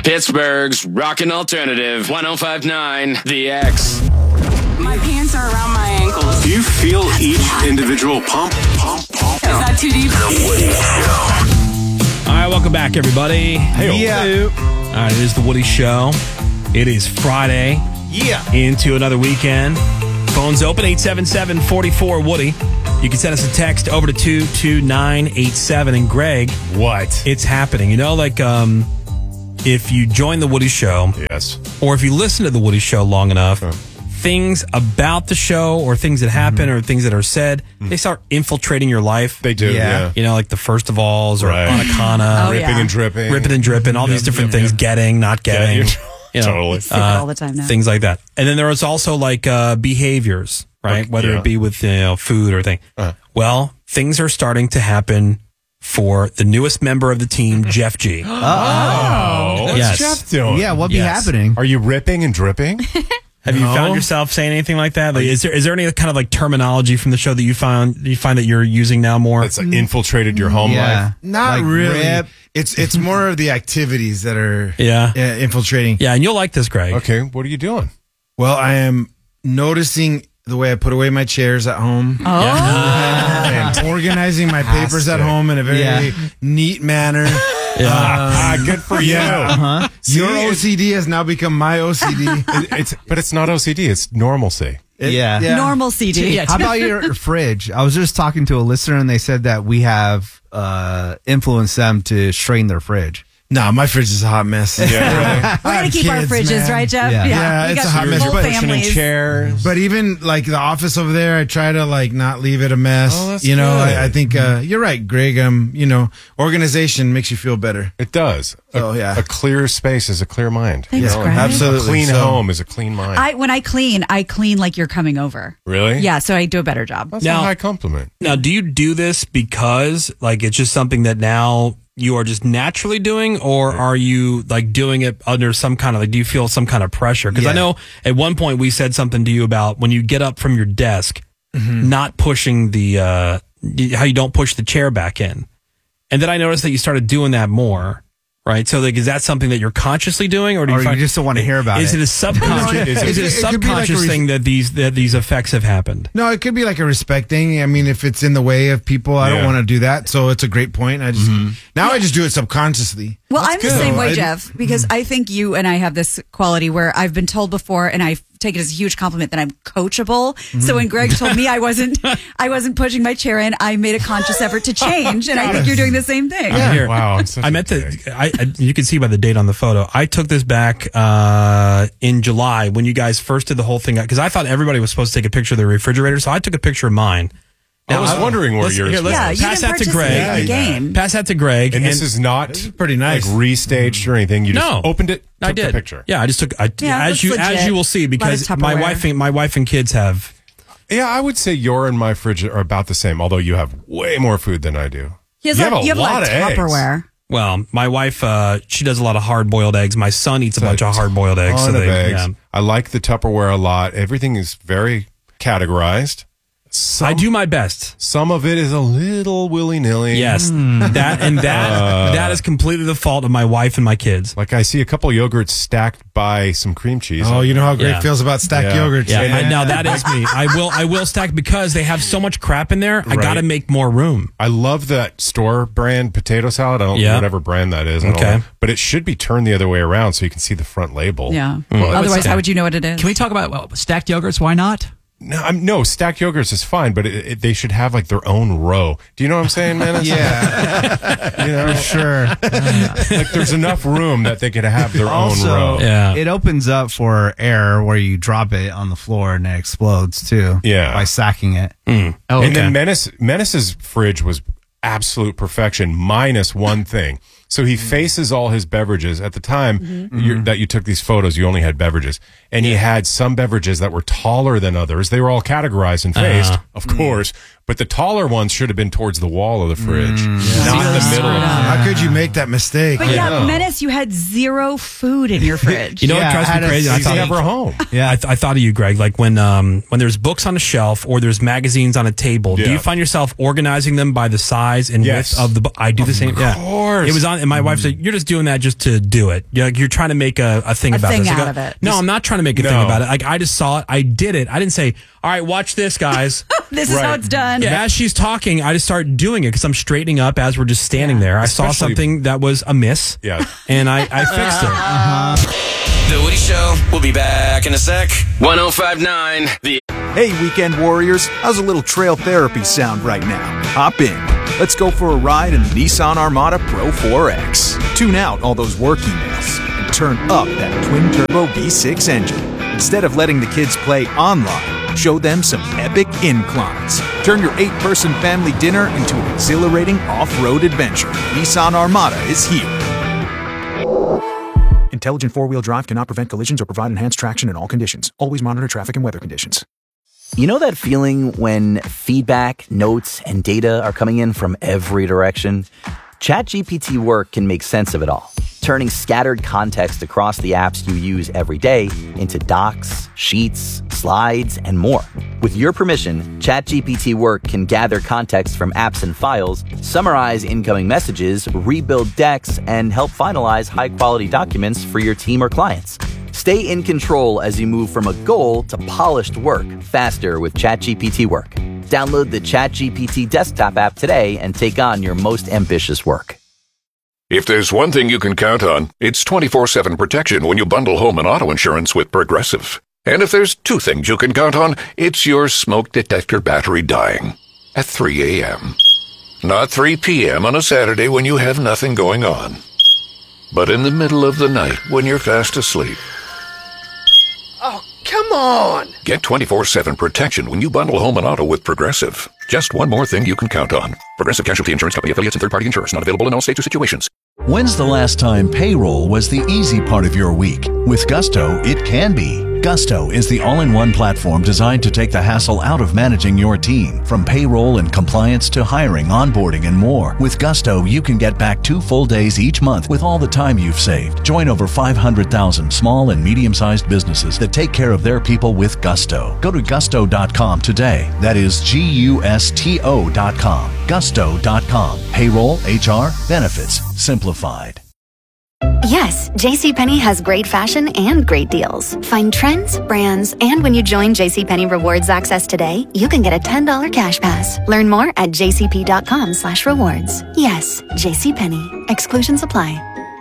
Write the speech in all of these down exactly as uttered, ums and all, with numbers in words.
Pittsburgh's rockin' alternative, one oh five point nine The X. My pants are around my ankles. Do you feel each individual pump, pump, pump? Is that too deep? The Woody Show. All right, welcome back, everybody. Hey, yeah. All right, it is the Woody Show. It is Friday. Yeah. Into another weekend. Phones open, eight seven seven, four four, Woody. You can send us a text over to two two nine eight seven. And Greg, what? It's happening. You know, like um, if you join the Woody Show, yes, or if you listen to the Woody Show long enough, huh. things about the show or things that happen mm-hmm. or things that are said, mm-hmm. they start infiltrating your life. They do, yeah. yeah. You know, like the First of Alls or right. Anacana. Oh, ripping yeah. and dripping. Ripping and dripping, all yep, these different yep, things. Yep. Getting, not getting. Yeah, you know, totally. Uh, all the time now. Things like that. And then there was also like uh, behaviors, right? Okay, Whether yeah. it be with you know, food or thing. Uh. Well, things are starting to happen for the newest member of the team, Jeff G. Oh. oh. What's yes. Jeff doing? Yeah, what be yes. happening? Are you ripping and dripping? Have no. you found yourself saying anything like that? Like, is there is there any kind of like terminology from the show that you found you find that you're using now more? That's like infiltrated your home yeah. life. Not like really. Rip. It's it's more of the activities that are yeah. uh, infiltrating. Yeah, and you'll like this, Greg. Okay, what are you doing? Well, I am noticing the way I put away my chairs at home. Oh. Yeah. And organizing my papers at home in a very yeah. neat manner. Yeah. Uh, good for you. Yeah. Uh-huh. Your O C D has now become my O C D. it, it's, but it's not O C D, it's normalcy. It, yeah. yeah. Normal C D. How about your fridge? I was just talking to a listener and they said that we have uh, influenced them to strain their fridge. No, my fridge is a hot mess. Yeah, We're going to keep kids, our fridges, man. right, Jeff? Yeah, yeah we it's got a hot mess. full But, families. chairs. but even like the office over there, I try to like not leave it a mess. Oh, that's you know, good. I, I think uh, you're right, Greg. Um, you know, organization makes you feel better. It does. Oh, a, yeah. A clear space is a clear mind. Thanks, yeah, Greg. absolutely. A clean so, home is a clean mind. I when I clean, I clean like you're coming over. Really? Yeah, so I do a better job. That's Now- a high compliment. Now, do you do this because like it's just something that now you are just naturally doing, or are you like doing it under some kind of like, do you feel some kind of pressure? Because Yeah. I know at one point we said something to you about when you get up from your desk, Mm-hmm. not pushing the, uh, how you don't push the chair back in. And then I noticed that you started doing that more. Right, so like, is that something that you're consciously doing, or do you, Or find, you just don't want to hear about is it? it a subconscious? is, It- it a it could be like a subconscious re- thing that these that these effects have happened? No, it could be like a respect thing. I mean, if it's in the way of people, I Yeah. don't want to do that. So it's a great point. I just now I just do it subconsciously. Well, I'm the good. same way, I- Jeff, because I think you and I have this quality where I've been told before, and I take it as a huge compliment that I'm coachable. So when Greg told me I wasn't, I wasn't pushing my chair in, I made a conscious effort to change, and I think you're doing the same thing. I'm here. Wow, I'm such I a meant dick. to. I, I you can see by the date on the photo. I took this back uh, in July when you guys first did the whole thing because I thought everybody was supposed to take a picture of their refrigerator, so I took a picture of mine. I was wondering where let's- yours here, was. let's Yeah, you pass didn't that to participate Greg. in the game. Pass that to Greg. And, this is not pretty nice. like restaged or anything. You just no opened it, took I did. the picture. Yeah, I just took. I, Yeah, as that's you as legit. you will see Lot because of my Tupperware. wife and my wife and kids have. Yeah, I would say your and my fridge are about the same, although you have way more food than I do. He has You a, have a you have lot a lot of of eggs. Tupperware. Well, my wife, uh, she does a lot of hard boiled eggs. My son eats a bunch of hard boiled eggs. Ton So of they, eggs. yeah. I like the Tupperware a lot. Everything is very categorized. Some, I do my best. Some of it is a little willy nilly. Yes, that and that Uh, that is completely the fault of my wife and my kids. Like I see a couple yogurts stacked by some cream cheese. Oh, you know how Greg Yeah. feels about stacked Yeah. yogurts. Yeah, I, now that is me. I will I will stack because they have so much crap in there. I Right. got to make more room. I love that store brand potato salad. I don't Yeah. know whatever brand that is. I don't Okay. know. But it should be turned the other way around so you can see the front label. Yeah. Well, Otherwise, how would you know what it is? Can we talk about well, stacked yogurts? Why not? No, I'm, no, stacked yogurts is fine, but it, it, they should have like their own row. Do you know what I'm saying, man? It's Yeah, you know, for sure. like there's enough room that they could have their Also, own row. Yeah. it opens up for air where you drop it on the floor and it explodes too. Yeah. By sacking it. Oh, And okay. then Menace, Menace's fridge was absolute perfection, minus one thing. So he faces all his beverages. At the time Mm-hmm. you're, that you took these photos, you only had beverages. And he had some beverages that were taller than others. They were all categorized and faced, Uh-huh. of course, But the taller ones should have been towards the wall of the fridge, Mm, not in the middle of the How could you make that mistake? But yeah, Menace, you had zero food in your fridge. You know Yeah, what drives I me had a crazy? I He's thought, never home. yeah, I, th- I thought of you, Greg. Like when um when there's books on a shelf or there's magazines on a table, do Yeah. you find yourself organizing them by the size and Yes. width of the book? I do the same. Yeah, course. it was on. And my wife said, "You're just doing that just to do it. You're, like, you're trying to make a, a thing A about thing this." I out go, of it. No, I'm not trying to make a thing No. about it. Like I just saw it. I did it. I didn't say, "All right, watch this, guys." This is how it's done. Yeah, as she's talking, I just start doing it because I'm straightening up as we're just standing there. I saw Especially- something that was amiss. Yeah. And I, I fixed it. The Woody Show will be back in a sec. ten fifty-nine, The Hey, weekend warriors, how's a little trail therapy sound right now? Hop in. Let's go for a ride in the Nissan Armada Pro four X. Tune out all those work emails and turn up that twin-turbo V six engine. Instead of letting the kids play online, show them some epic inclines. Turn your eight-person family dinner into an exhilarating off-road adventure. Nissan Armada is here. Intelligent four-wheel drive cannot prevent collisions or provide enhanced traction in all conditions. Always monitor traffic and weather conditions. You know that feeling when feedback, notes, and data are coming in from every direction? ChatGPT Work can make sense of it all, turning scattered context across the apps you use every day into docs, sheets, slides, and more. With your permission, ChatGPT Work can gather context from apps and files, summarize incoming messages, rebuild decks, and help finalize high-quality documents for your team or clients. Stay in control as you move from a goal to polished work faster with ChatGPT Work. Download the ChatGPT desktop app today and take on your most ambitious work. If there's one thing you can count on, it's twenty-four seven protection when you bundle home and auto insurance with Progressive. And if there's two things you can count on, it's your smoke detector battery dying at three a.m. Not three p.m. on a Saturday when you have nothing going on, but in the middle of the night when you're fast asleep. Oh, come on! Get twenty-four seven protection when you bundle home and auto with Progressive. Just one more thing you can count on. Progressive Casualty Insurance Company affiliates and third-party insurers. Not available in all states or situations. When's the last time payroll was the easy part of your week? With Gusto, it can be. Gusto is the all-in-one platform designed to take the hassle out of managing your team. From payroll and compliance to hiring, onboarding, and more. With Gusto, you can get back two full days each month with all the time you've saved. Join over five hundred thousand small and medium-sized businesses that take care of their people with Gusto. Go to gusto dot com today. That is G U S T O dot com. gusto dot com. Payroll, H R, benefits, simplified. Yes, JCPenney has great fashion and great deals. Find trends, brands, and when you join JCPenney Rewards Access today, you can get a ten dollars cash pass. Learn more at jcp.com slash rewards. Yes, JCPenney. Exclusions apply.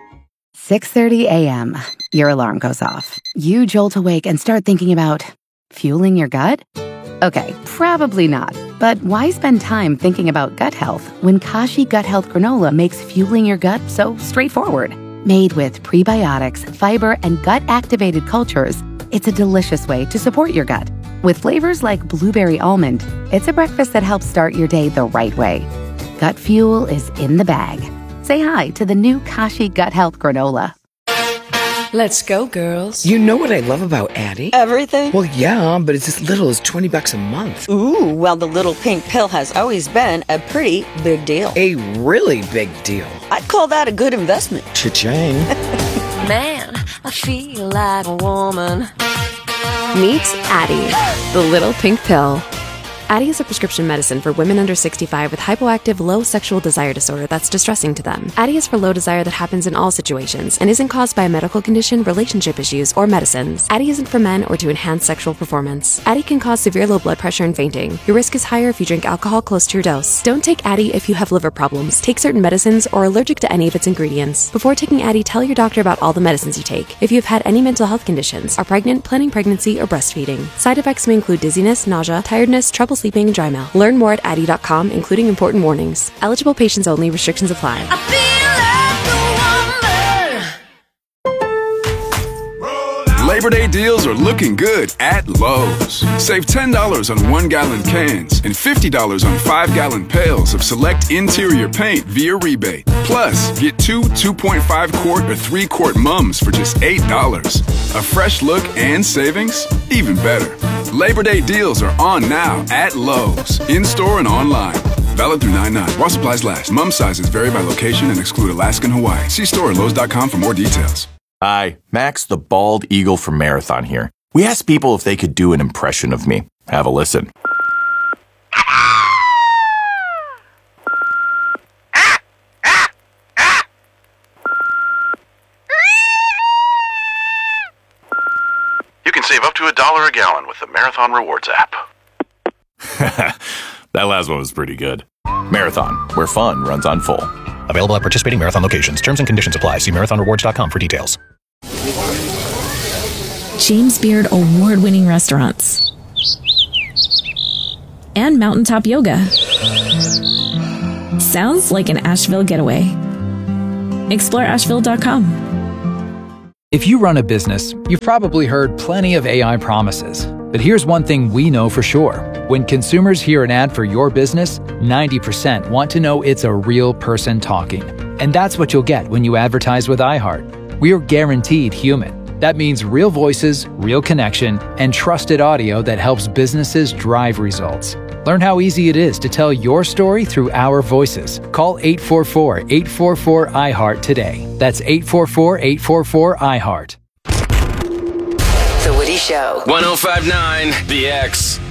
six thirty a.m. Your alarm goes off. You jolt awake and start thinking about fueling your gut? Okay, probably not. But why spend time thinking about gut health when Kashi Gut Health Granola makes fueling your gut so straightforward? Made with prebiotics, fiber, and gut-activated cultures, it's a delicious way to support your gut. With flavors like blueberry almond, it's a breakfast that helps start your day the right way. Gut fuel is in the bag. Say hi to the new Kashi Gut Health Granola. Let's go, girls. You know what I love about Addie? Everything? Well, yeah, but it's as little as twenty bucks a month. Ooh, well, the little pink pill has always been a pretty big deal. A really big deal. I'd call that a good investment. Cha-ching. Man, I feel like a woman. Meet Addie, the little pink pill. Addie is a prescription medicine for women under sixty-five with hypoactive low sexual desire disorder that's distressing to them. Addie is for low desire that happens in all situations and isn't caused by a medical condition, relationship issues, or medicines. Addie isn't for men or to enhance sexual performance. Addie can cause severe low blood pressure and fainting. Your risk is higher if you drink alcohol close to your dose. Don't take Addie if you have liver problems, take certain medicines, or are allergic to any of its ingredients. Before taking Addie, tell your doctor about all the medicines you take. If you have had any mental health conditions, are pregnant, planning pregnancy, or breastfeeding. Side effects may include dizziness, nausea, tiredness, trouble sleeping, and dry mouth. Learn more at addie dot com, including important warnings. Eligible patients only. Restrictions apply. Labor Day deals are looking good at Lowe's. Save ten dollars on one-gallon cans and fifty dollars on five-gallon pails of select interior paint via rebate. Plus, get two two point five quart or three quart mums for just eight dollars. A fresh look and savings? Even better. Labor Day deals are on now at Lowe's, in-store and online. Valid through nine nine. While supplies last. Mum sizes vary by location and exclude Alaska and Hawaii. See store at Lowe's dot com for more details. Hi, Max the Bald Eagle from Marathon here. We asked people if they could do an impression of me. Have a listen. You can save up to a dollar a gallon with the Marathon Rewards app. That last one was pretty good. Marathon, where fun runs on full. Available at participating Marathon locations. Terms and conditions apply. See marathon rewards dot com for details. James Beard award-winning restaurants. And mountaintop yoga. Sounds like an Asheville getaway. Explore asheville dot com. If you run a business, you've probably heard plenty of A I promises. But here's one thing we know for sure. When consumers hear an ad for your business, ninety percent want to know it's a real person talking. And that's what you'll get when you advertise with iHeart. We're guaranteed human. That means real voices, real connection, and trusted audio that helps businesses drive results. Learn how easy it is to tell your story through our voices. Call eight four four, eight four four, I heart today. That's eight four four, eight four four, I heart. The Woody Show. one oh five point nine The X.